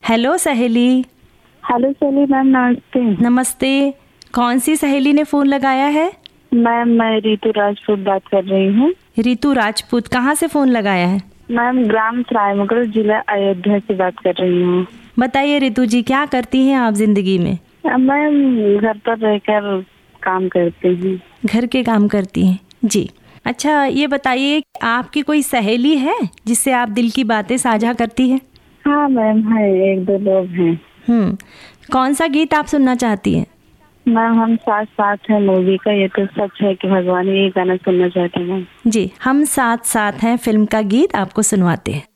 Hello सहेली। Hello सहेली ma'am, नमस्ते। नमस्ते। कौन सी सहेली ने फोन लगाया है? मैम मैं रितु राजपूत बात कर रही हूँ। रितु राजपूत, कहाँ से फोन लगाया है? मैम ग्राम सरायमगढ़, जिला अयोध्या से बात कर रही हूँ। बताइए रितु जी, क्या करती हैं आप जिंदगी में? मैम घर पर रहकर काम करती हूँ। घर के काम करती हैं जी। अच्छा, ये बताइए आपकी कोई सहेली है जिससे आप दिल की बातें साझा करती हैं? हाँ मैम है, एक दो लोग हैं। कौन सा गीत आप सुनना चाहती हैं? मैम हम साथ साथ है मूवी का ये तो सच है कि भगवान, ये गाना सुनना चाहती हूँ। जी, हम साथ साथ हैं फिल्म का गीत आपको सुनवाते हैं।